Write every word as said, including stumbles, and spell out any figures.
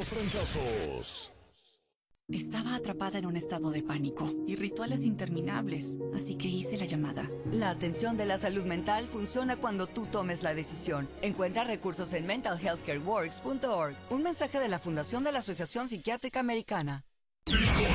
los trancazos. Estaba atrapada en un estado de pánico y rituales interminables, así que hice la llamada. La atención de la salud mental funciona cuando tú tomes la decisión. Encuentra recursos en mental health care works punto org. Un mensaje de la Fundación de la Asociación Psiquiátrica Americana.